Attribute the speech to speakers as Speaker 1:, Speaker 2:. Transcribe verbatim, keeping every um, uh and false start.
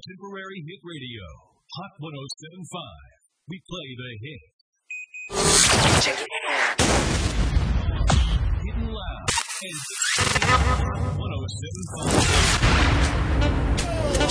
Speaker 1: Contemporary Hit Radio, Hot one oh seven point five. We play the hits. Hidden loud and one oh seven point five.